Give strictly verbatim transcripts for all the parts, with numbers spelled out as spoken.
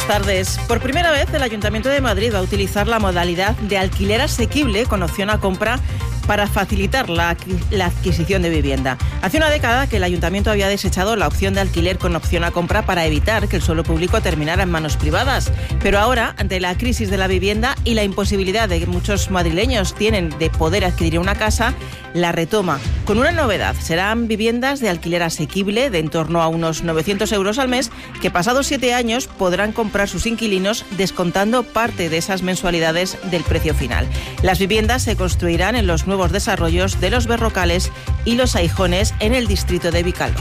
Buenas tardes. Por primera vez, el Ayuntamiento de Madrid va a utilizar la modalidad de alquiler asequible con opción a compra para facilitar la, la adquisición de vivienda. Hace una década que el Ayuntamiento había desechado la opción de alquiler con opción a compra para evitar que el suelo público terminara en manos privadas. Pero ahora, ante la crisis de la vivienda y la imposibilidad de que muchos madrileños tienen de poder adquirir una casa, la retoma. Con una novedad, serán viviendas de alquiler asequible de en torno a unos novecientos euros al mes que pasados siete años podrán comprar sus inquilinos descontando parte de esas mensualidades del precio final. Las viviendas se construirán en los nuevos desarrollos de Los Berrocales y Los Aijones en el distrito de Vicálvaro.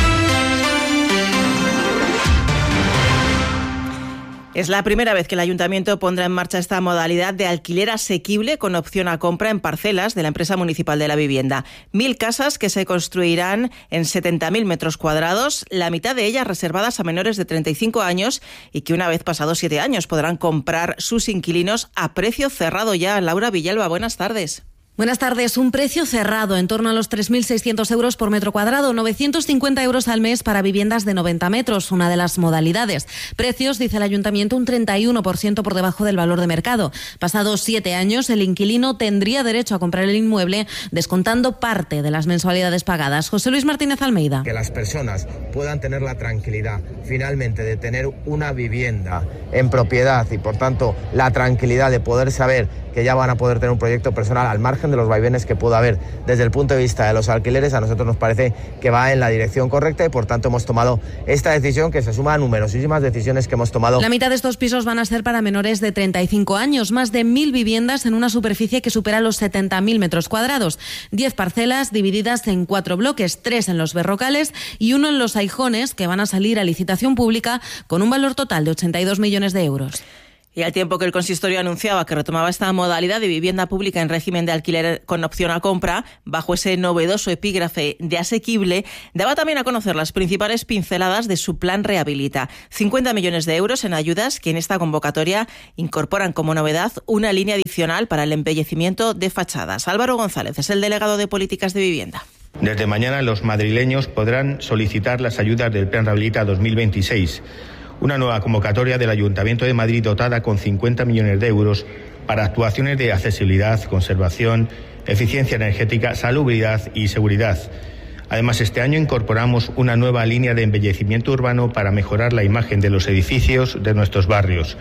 Es la primera vez que el Ayuntamiento pondrá en marcha esta modalidad de alquiler asequible con opción a compra en parcelas de la empresa municipal de la vivienda. Mil casas que se construirán en setenta mil metros cuadrados, la mitad de ellas reservadas a menores de treinta y cinco años y que una vez pasados siete años podrán comprar sus inquilinos a precio cerrado ya. Laura Villalba, buenas tardes. Buenas tardes. Un precio cerrado en torno a los tres mil seiscientos euros por metro cuadrado, novecientos cincuenta euros al mes para viviendas de noventa metros, una de las modalidades. Precios, dice el Ayuntamiento, un treinta y uno por ciento por debajo del valor de mercado. Pasados siete años, el inquilino tendría derecho a comprar el inmueble descontando parte de las mensualidades pagadas. José Luis Martínez Almeida. Que las personas puedan tener la tranquilidad finalmente de tener una vivienda en propiedad y por tanto la tranquilidad de poder saber que ya van a poder tener un proyecto personal al margen de los vaivenes que pueda haber desde el punto de vista de los alquileres, a nosotros nos parece que va en la dirección correcta y por tanto hemos tomado esta decisión que se suma a numerosísimas decisiones que hemos tomado. La mitad de estos pisos van a ser para menores de treinta y cinco años, más de mil viviendas en una superficie que supera los setenta mil metros cuadrados. Diez parcelas divididas en cuatro bloques, tres en Los Berrocales y uno en Los Aijones, que van a salir a licitación pública con un valor total de ochenta y dos millones de euros. Y al tiempo que el consistorio anunciaba que retomaba esta modalidad de vivienda pública en régimen de alquiler con opción a compra, bajo ese novedoso epígrafe de asequible, daba también a conocer las principales pinceladas de su plan Rehabilita. cincuenta millones de euros en ayudas que en esta convocatoria incorporan como novedad una línea adicional para el embellecimiento de fachadas. Álvaro González es el delegado de Políticas de Vivienda. Desde mañana los madrileños podrán solicitar las ayudas del plan Rehabilita dos mil veintiséis. Una nueva convocatoria del Ayuntamiento de Madrid dotada con cincuenta millones de euros para actuaciones de accesibilidad, conservación, eficiencia energética, salubridad y seguridad. Además, este año incorporamos una nueva línea de embellecimiento urbano para mejorar la imagen de los edificios de nuestros barrios.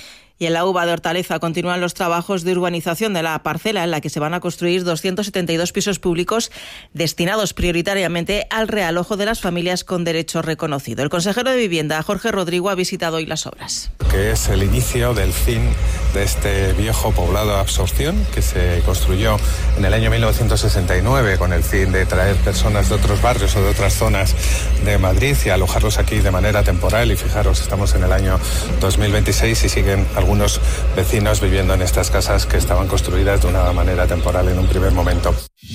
Y en la U B A de Hortaleza continúan los trabajos de urbanización de la parcela en la que se van a construir doscientos setenta y dos pisos públicos destinados prioritariamente al realojo de las familias con derecho reconocido. El consejero de Vivienda, Jorge Rodrigo, ha visitado hoy las obras. Que es el inicio del fin de este viejo poblado de absorción que se construyó en el año mil novecientos sesenta y nueve con el fin de traer personas de otros barrios o de otras zonas de Madrid y alojarlos aquí de manera temporal. Y fijaros, estamos en el año dos mil veintiséis y siguen algunos vecinos viviendo en estas casas que estaban construidas de una manera temporal en un primer momento.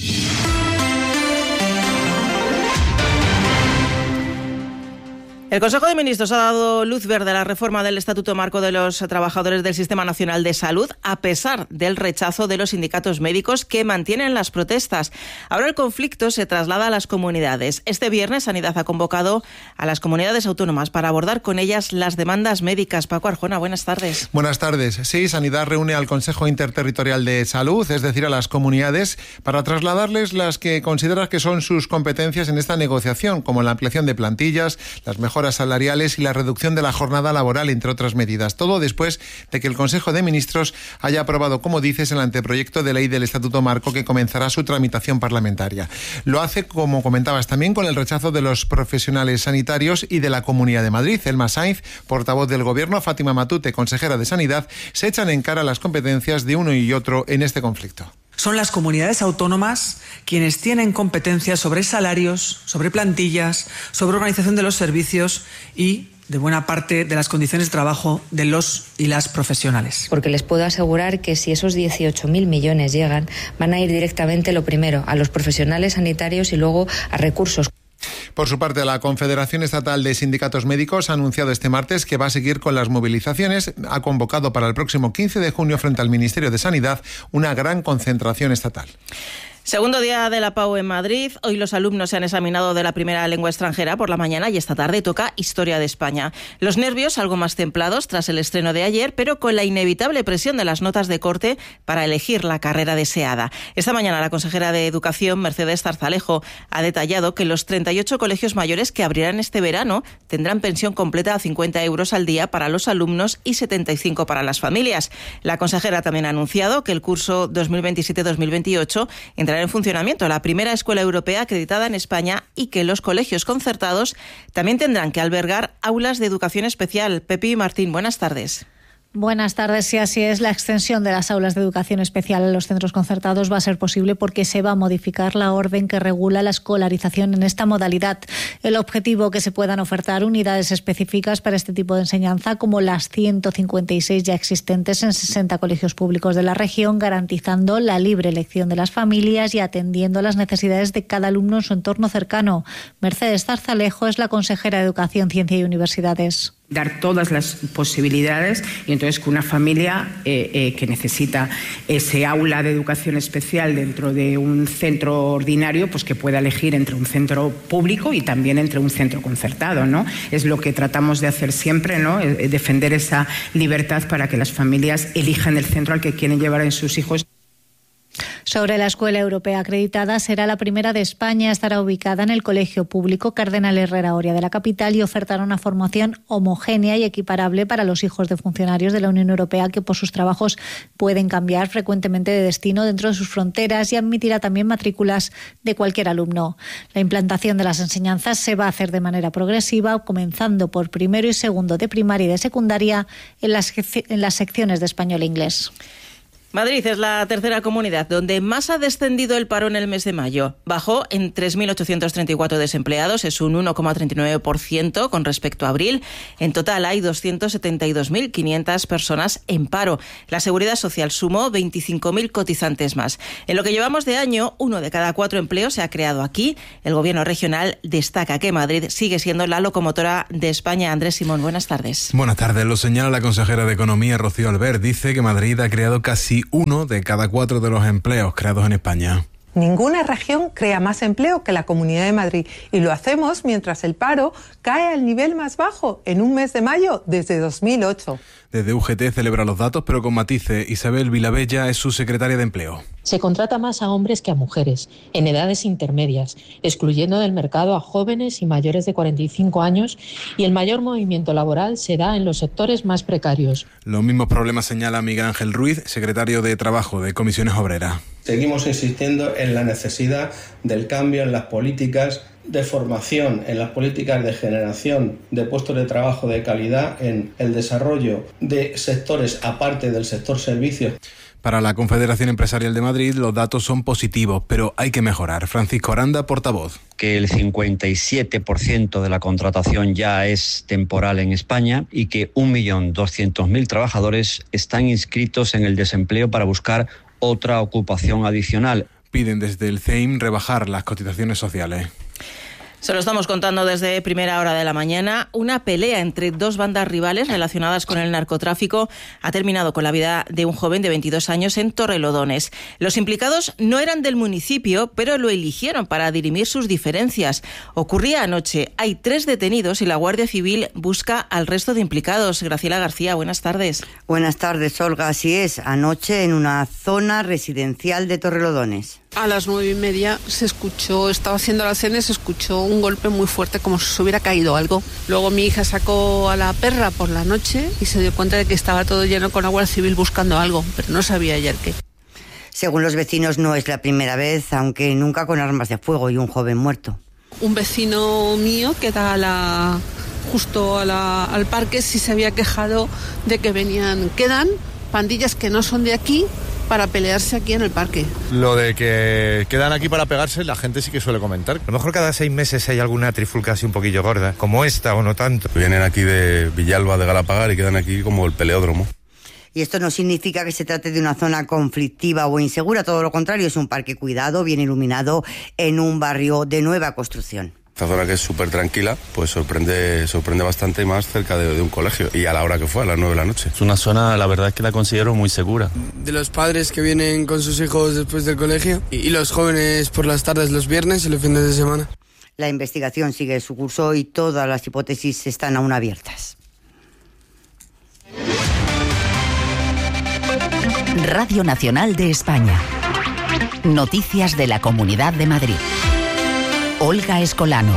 El Consejo de Ministros ha dado luz verde a la reforma del Estatuto Marco de los Trabajadores del Sistema Nacional de Salud, a pesar del rechazo de los sindicatos médicos que mantienen las protestas. Ahora el conflicto se traslada a las comunidades. Este viernes Sanidad ha convocado a las comunidades autónomas para abordar con ellas las demandas médicas. Paco Arjona, buenas tardes. Buenas tardes. Sí, Sanidad reúne al Consejo Interterritorial de Salud, es decir, a las comunidades, para trasladarles las que considera que son sus competencias en esta negociación, como la ampliación de plantillas, las mejoras salariales y la reducción de la jornada laboral, entre otras medidas. Todo después de que el Consejo de Ministros haya aprobado, como dices, el anteproyecto de ley del Estatuto Marco que comenzará su tramitación parlamentaria. Lo hace, como comentabas también, con el rechazo de los profesionales sanitarios y de la Comunidad de Madrid. Elma Sainz, portavoz del Gobierno, Fátima Matute, consejera de Sanidad, se echan en cara las competencias de uno y otro en este conflicto. Son las comunidades autónomas quienes tienen competencias sobre salarios, sobre plantillas, sobre organización de los servicios y de buena parte de las condiciones de trabajo de los y las profesionales. Porque les puedo asegurar que si esos dieciocho mil millones llegan, van a ir directamente, lo primero, a los profesionales sanitarios y luego a recursos. Por su parte, la Confederación Estatal de Sindicatos Médicos ha anunciado este martes que va a seguir con las movilizaciones. Ha convocado para el próximo quince de junio frente al Ministerio de Sanidad una gran concentración estatal. Segundo día de la PAU en Madrid. Hoy los alumnos se han examinado de la primera lengua extranjera por la mañana y esta tarde toca Historia de España. Los nervios algo más templados tras el estreno de ayer, pero con la inevitable presión de las notas de corte para elegir la carrera deseada. Esta mañana la consejera de Educación, Mercedes Zarzalejo, ha detallado que los treinta y ocho colegios mayores que abrirán este verano tendrán pensión completa a cincuenta euros al día para los alumnos y setenta y cinco para las familias. La consejera también ha anunciado que el curso dos mil veintisiete dos mil veintiocho entrará en funcionamiento la primera escuela europea acreditada en España y que los colegios concertados también tendrán que albergar aulas de educación especial. Pepi y Martín, buenas tardes. Buenas tardes. Sí, así es. La extensión de las aulas de educación especial en los centros concertados va a ser posible porque se va a modificar la orden que regula la escolarización en esta modalidad. El objetivo, que se puedan ofertar unidades específicas para este tipo de enseñanza, como las ciento cincuenta y seis ya existentes en sesenta colegios públicos de la región, garantizando la libre elección de las familias y atendiendo a las necesidades de cada alumno en su entorno cercano. Mercedes Zarzalejo es la consejera de Educación, Ciencia y Universidades. Dar todas las posibilidades y entonces que una familia eh, eh, que necesita ese aula de educación especial dentro de un centro ordinario, pues que pueda elegir entre un centro público y también entre un centro concertado, ¿no? Es lo que tratamos de hacer siempre, ¿no? Eh, defender esa libertad para que las familias elijan el centro al que quieren llevar a sus hijos. Sobre la escuela europea acreditada, será la primera de España, estará ubicada en el Colegio Público Cardenal Herrera Oria de la capital y ofertará una formación homogénea y equiparable para los hijos de funcionarios de la Unión Europea que por sus trabajos pueden cambiar frecuentemente de destino dentro de sus fronteras, y admitirá también matrículas de cualquier alumno. La implantación de las enseñanzas se va a hacer de manera progresiva, comenzando por primero y segundo de primaria y de secundaria en las, en las secciones de español e inglés. Madrid es la tercera comunidad donde más ha descendido el paro en el mes de mayo. Bajó en tres mil ochocientos treinta y cuatro desempleados, es un uno coma treinta y nueve por ciento con respecto a abril. En total hay doscientas setenta y dos mil quinientas personas en paro. La Seguridad Social sumó veinticinco mil cotizantes más. En lo que llevamos de año, uno de cada cuatro empleos se ha creado aquí. El Gobierno regional destaca que Madrid sigue siendo la locomotora de España. Andrés Simón, buenas tardes. Buenas tardes. Lo señala la consejera de Economía, Rocío Albert. Dice que Madrid ha creado casi uno de cada cuatro de los empleos creados en España. Ninguna región crea más empleo que la Comunidad de Madrid, y lo hacemos mientras el paro cae al nivel más bajo en un mes de mayo desde dos mil ocho. Desde U G T celebra los datos, pero con matices. Isabel Vilabella es su secretaria de Empleo. Se contrata más a hombres que a mujeres, en edades intermedias, excluyendo del mercado a jóvenes y mayores de cuarenta y cinco años, y el mayor movimiento laboral se da en los sectores más precarios. Los mismos problemas señala Miguel Ángel Ruiz, secretario de Trabajo de Comisiones Obreras. Seguimos insistiendo en la necesidad del cambio en las políticas de formación, en las políticas de generación de puestos de trabajo de calidad, en el desarrollo de sectores aparte del sector servicios. Para la Confederación Empresarial de Madrid los datos son positivos, pero hay que mejorar. Francisco Aranda, portavoz. Que el cincuenta y siete por ciento de la contratación ya es temporal en España y que un millón doscientos mil trabajadores están inscritos en el desempleo para buscar otra ocupación adicional. Piden desde el C E I M rebajar las cotizaciones sociales. Se lo estamos contando desde primera hora de la mañana. Una pelea entre dos bandas rivales relacionadas con el narcotráfico ha terminado con la vida de un joven de veintidós años en Torrelodones. Los implicados no eran del municipio, pero lo eligieron para dirimir sus diferencias. Ocurría anoche. Hay tres detenidos y la Guardia Civil busca al resto de implicados. Graciela García, buenas tardes. Buenas tardes, Olga. Así es, anoche en una zona residencial de Torrelodones. A las nueve y media se escuchó, estaba haciendo la cena y se escuchó un golpe muy fuerte, como si se hubiera caído algo. Luego mi hija sacó a la perra por la noche y se dio cuenta de que estaba todo lleno con la Guardia Civil buscando algo, pero no sabía ayer qué. Según los vecinos no es la primera vez, aunque nunca con armas de fuego y un joven muerto. Un vecino mío que da a la, justo a la, al parque sí se había quejado de que venían, quedan pandillas que no son de aquí para pelearse aquí en el parque. Lo de que quedan aquí para pegarse, la gente sí que suele comentar. A lo mejor cada seis meses hay alguna trifulca así un poquillo gorda, como esta o no tanto. Vienen aquí de Villalba, de Galapagar, y quedan aquí como el peleódromo. Y esto no significa que se trate de una zona conflictiva o insegura, todo lo contrario, es un parque cuidado, bien iluminado, en un barrio de nueva construcción. Esta zona que es súper tranquila, pues sorprende, sorprende bastante, y más cerca de, de un colegio, y a la hora que fue, a las nueve de la noche. Es una zona, la verdad es que la considero muy segura. De los padres que vienen con sus hijos después del colegio y los jóvenes por las tardes, los viernes y los fines de semana. La investigación sigue su curso y todas las hipótesis están aún abiertas. Radio Nacional de España. Noticias de la Comunidad de Madrid. Olga Escolano.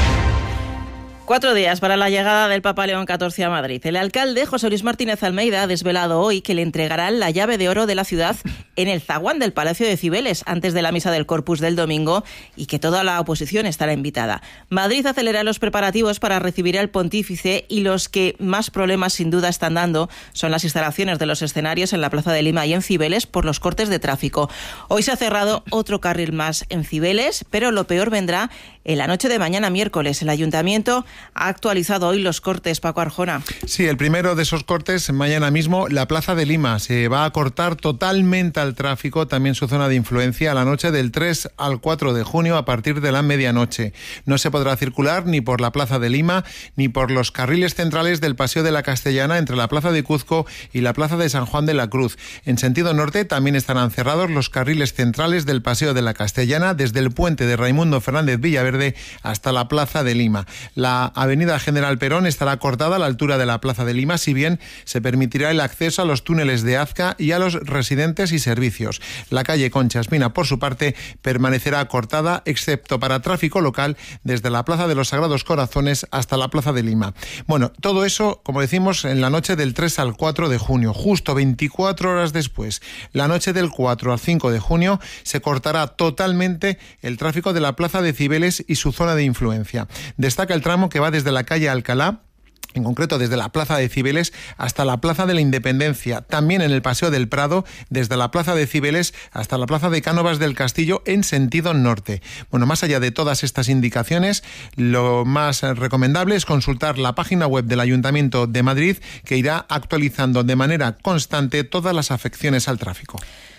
Cuatro días para la llegada del Papa León catorce a Madrid. El alcalde José Luis Martínez Almeida ha desvelado hoy que le entregarán la llave de oro de la ciudad en el zaguán del Palacio de Cibeles antes de la misa del Corpus del domingo y que toda la oposición estará invitada. Madrid acelera los preparativos para recibir al pontífice y los que más problemas sin duda están dando son las instalaciones de los escenarios en la Plaza de Lima y en Cibeles por los cortes de tráfico. Hoy se ha cerrado otro carril más en Cibeles, pero lo peor vendrá en la noche de mañana miércoles. El Ayuntamiento ha actualizado hoy los cortes, Paco Arjona. Sí, el primero de esos cortes, mañana mismo, la Plaza de Lima. Se va a cortar totalmente al tráfico, también su zona de influencia, la noche del tres al cuatro de junio a partir de la medianoche. No se podrá circular ni por la Plaza de Lima ni por los carriles centrales del Paseo de la Castellana entre la Plaza de Cuzco y la Plaza de San Juan de la Cruz. En sentido norte también estarán cerrados los carriles centrales del Paseo de la Castellana desde el puente de Raimundo Fernández Villaverde hasta la Plaza de Lima. La Avenida General Perón estará cortada a la altura de la Plaza de Lima, si bien se permitirá el acceso a los túneles de Azca y a los residentes y servicios. La calle Concha Espina, por su parte, permanecerá cortada, excepto para tráfico local, desde la Plaza de los Sagrados Corazones hasta la Plaza de Lima. Bueno, todo eso, como decimos, en la noche del tres al cuatro de junio. Justo veinticuatro horas después, la noche del cuatro al cinco de junio, se cortará totalmente el tráfico de la Plaza de Cibeles y su zona de influencia. Destaca el tramo que va desde la calle Alcalá, en concreto desde la Plaza de Cibeles hasta la Plaza de la Independencia, también en el Paseo del Prado, desde la Plaza de Cibeles hasta la Plaza de Cánovas del Castillo en sentido norte. Bueno, más allá de todas estas indicaciones, lo más recomendable es consultar la página web del Ayuntamiento de Madrid, que irá actualizando de manera constante todas las afecciones al tráfico.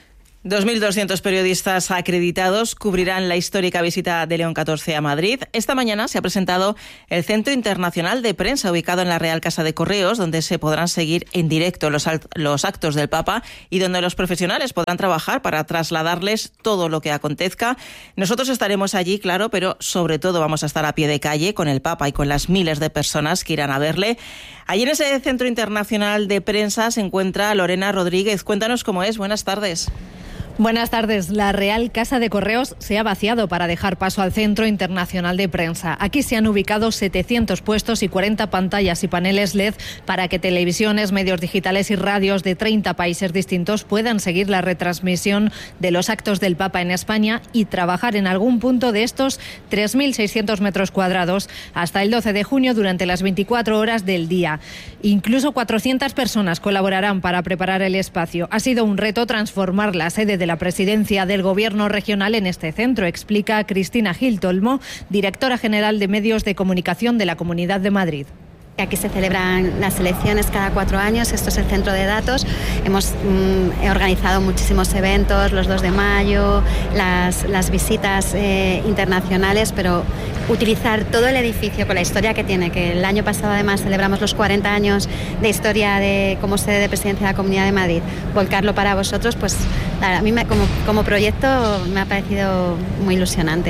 dos mil doscientos periodistas acreditados cubrirán la histórica visita de León catorce a Madrid. Esta mañana se ha presentado el Centro Internacional de Prensa, ubicado en la Real Casa de Correos, donde se podrán seguir en directo los, los actos del Papa y donde los profesionales podrán trabajar para trasladarles todo lo que acontezca. Nosotros estaremos allí, claro, pero sobre todo vamos a estar a pie de calle con el Papa y con las miles de personas que irán a verle. Allí en ese Centro Internacional de Prensa se encuentra Lorena Rodríguez. Cuéntanos cómo es. Buenas tardes. Buenas tardes. La Real Casa de Correos se ha vaciado para dejar paso al Centro Internacional de Prensa. Aquí se han ubicado setecientos puestos y cuarenta pantallas y paneles L E D para que televisiones, medios digitales y radios de treinta países distintos puedan seguir la retransmisión de los actos del Papa en España y trabajar en algún punto de estos tres mil seiscientos metros cuadrados hasta el doce de junio durante las veinticuatro horas del día. Incluso cuatrocientas personas colaborarán para preparar el espacio. Ha sido un reto transformar la sede de de la presidencia del Gobierno regional en este centro, explica Cristina Gil Tolmo, directora general de Medios de Comunicación de la Comunidad de Madrid. Aquí se celebran las elecciones cada cuatro años, esto es el centro de datos. Hemos mm, organizado muchísimos eventos, los dos de mayo, las, las visitas eh, internacionales, pero utilizar todo el edificio con la historia que tiene, que el año pasado además celebramos los cuarenta años de historia de como sede de presidencia de la Comunidad de Madrid, volcarlo para vosotros, pues a mí me, como, como proyecto me ha parecido muy ilusionante.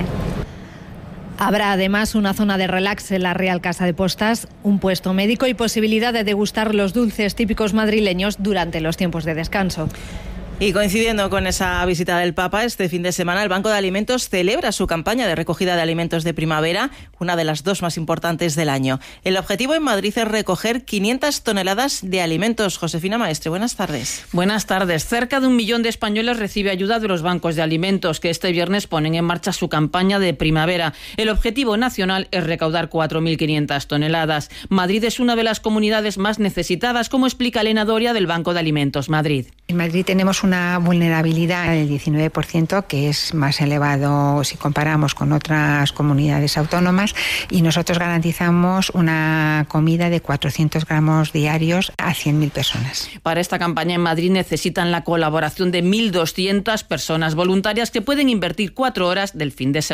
Habrá además una zona de relax en la Real Casa de Postas, un puesto médico y posibilidad de degustar los dulces típicos madrileños durante los tiempos de descanso. Y coincidiendo con esa visita del Papa, este fin de semana el Banco de Alimentos celebra su campaña de recogida de alimentos de primavera, una de las dos más importantes del año. El objetivo en Madrid es recoger quinientas toneladas de alimentos. Josefina Maestre, buenas tardes. Buenas tardes. Cerca de un millón de españoles recibe ayuda de los bancos de alimentos, que este viernes ponen en marcha su campaña de primavera. El objetivo nacional es recaudar cuatro mil quinientas toneladas. Madrid es una de las comunidades más necesitadas, como explica Elena Doria del Banco de Alimentos Madrid. En Madrid tenemos una vulnerabilidad del diecinueve por ciento, que es más elevado si comparamos con otras comunidades autónomas, y nosotros garantizamos una comida de cuatrocientos gramos diarios a cien mil personas. Para esta campaña en Madrid necesitan la colaboración de mil doscientas personas voluntarias que pueden invertir cuatro horas del fin de semana.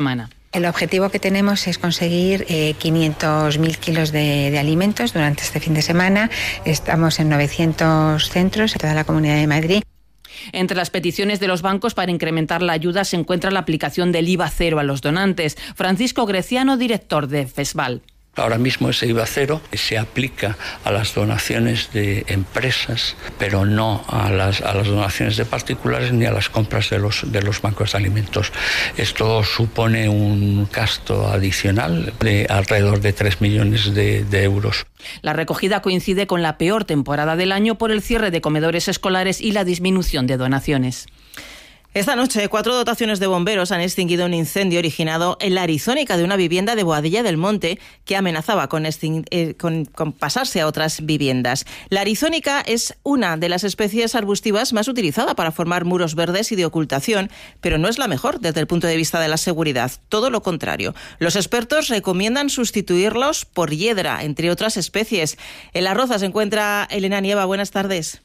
El objetivo que tenemos es conseguir eh, quinientos mil kilos de, de alimentos durante este fin de semana. Estamos en novecientos centros en toda la Comunidad de Madrid. Entre las peticiones de los bancos para incrementar la ayuda se encuentra la aplicación del I V A cero a los donantes. Francisco Greciano, director de FESVAL. Ahora mismo ese I V A cero se aplica a las donaciones de empresas, pero no a las, a las donaciones de particulares ni a las compras de los, de los bancos de alimentos. Esto supone un gasto adicional de alrededor de tres millones de, de euros. La recogida coincide con la peor temporada del año por el cierre de comedores escolares y la disminución de donaciones. Esta noche, cuatro dotaciones de bomberos han extinguido un incendio originado en la Arizónica de una vivienda de Boadilla del Monte que amenazaba con, extin- eh, con, con pasarse a otras viviendas. La Arizónica es una de las especies arbustivas más utilizada para formar muros verdes y de ocultación, pero no es la mejor desde el punto de vista de la seguridad. Todo lo contrario. Los expertos recomiendan sustituirlos por hiedra, entre otras especies. En La Roza se encuentra Elena Nieva. Buenas tardes.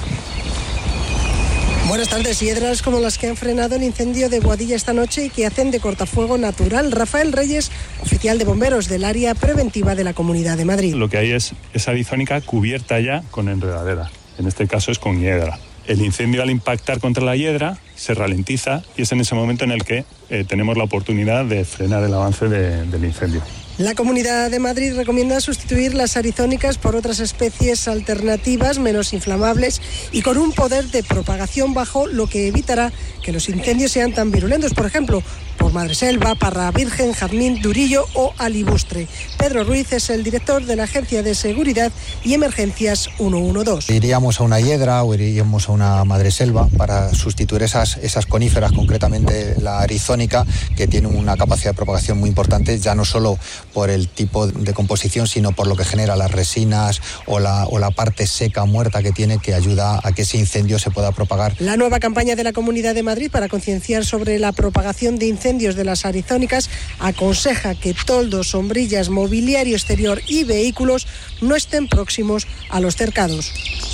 Buenas tardes. Hiedras como las que han frenado el incendio de Boadilla esta noche y que hacen de cortafuego natural. Rafael Reyes, oficial de bomberos del área preventiva de la Comunidad de Madrid. Lo que hay es esa arizónica cubierta ya con enredadera. En este caso es con hiedra. El incendio, al impactar contra la hiedra, se ralentiza y es en ese momento en el que eh, tenemos la oportunidad de frenar el avance de, del incendio. La Comunidad de Madrid recomienda sustituir las arizónicas por otras especies alternativas menos inflamables y con un poder de propagación bajo, lo que evitará que los incendios sean tan virulentos. Por ejemplo, por madreselva, parra virgen, jazmín, durillo o alibustre. Pedro Ruiz es el director de la Agencia de Seguridad y Emergencias ciento doce. Iríamos a una hiedra o iríamos a una madreselva para sustituir esas, esas coníferas, concretamente la arizónica, que tiene una capacidad de propagación muy importante, ya no solo por el tipo de composición, sino por lo que genera las resinas o la, o la parte seca, muerta que tiene, que ayuda a que ese incendio se pueda propagar. La nueva campaña de la Comunidad de Madrid para concienciar sobre la propagación de incendios de las arizónicas aconseja que toldos, sombrillas, mobiliario exterior y vehículos no estén próximos a los cercados.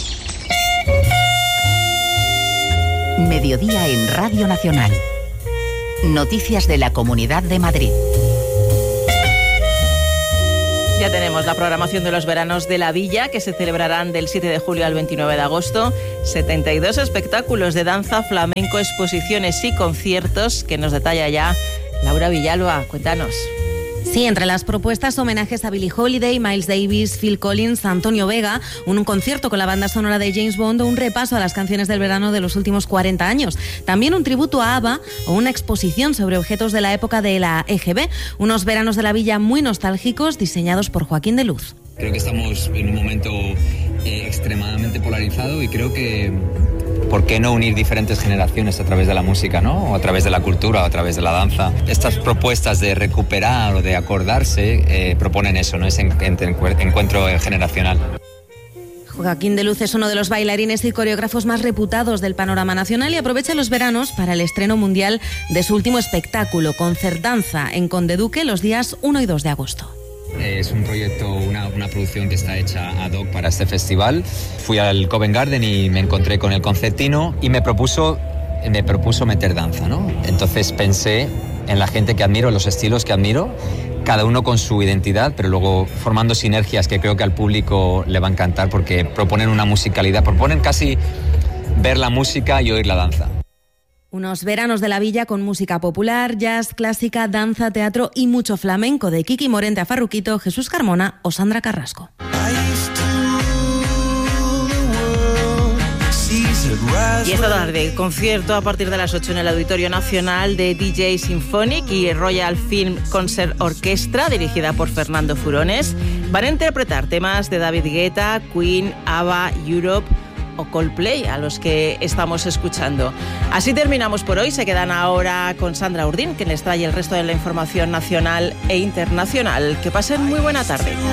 Mediodía en Radio Nacional. Noticias de la Comunidad de Madrid. Ya tenemos la programación de los veranos de la Villa, que se celebrarán del siete de julio al veintinueve de agosto. setenta y dos espectáculos de danza, flamenco, exposiciones y conciertos que nos detalla ya Laura Villalba. Cuéntanos. Sí, entre las propuestas, homenajes a Billie Holiday, Miles Davis, Phil Collins, Antonio Vega, un concierto con la banda sonora de James Bond o un repaso a las canciones del verano de los últimos cuarenta años. También un tributo a ABBA o una exposición sobre objetos de la época de la E G B. Unos veranos de la Villa muy nostálgicos diseñados por Joaquín de Luz. Creo que estamos en un momento eh, extremadamente polarizado y creo que ¿por qué no unir diferentes generaciones a través de la música, ¿no? O a través de la cultura, o a través de la danza? Estas propuestas de recuperar o de acordarse eh, proponen eso, ¿no? Ese encuentro generacional. Joaquín de Luz es uno de los bailarines y coreógrafos más reputados del panorama nacional y aprovecha los veranos para el estreno mundial de su último espectáculo, Concertdanza, en Conde Duque, los días uno y dos de agosto. Es un proyecto, una, una producción que está hecha ad hoc para este festival. Fui al Covent Garden y me encontré con el concertino y me propuso, me propuso meter danza, ¿no? Entonces pensé en la gente que admiro, en los estilos que admiro, cada uno con su identidad, pero luego formando sinergias que creo que al público le va a encantar porque proponen una musicalidad, proponen casi ver la música y oír la danza. Unos veranos de la Villa con música popular, jazz, clásica, danza, teatro y mucho flamenco, de Kiki Morente a Farruquito, Jesús Carmona o Sandra Carrasco. Y esta tarde, concierto a partir de las ocho en el Auditorio Nacional de D J Symphonic y Royal Film Concert Orchestra, dirigida por Fernando Furones. Van a interpretar temas de David Guetta, Queen, ABBA, Europe o Coldplay, a los que estamos escuchando. Así terminamos por hoy. Se quedan ahora con Sandra Urdín, que les trae el resto de la información nacional e internacional. Que pasen muy buena tarde.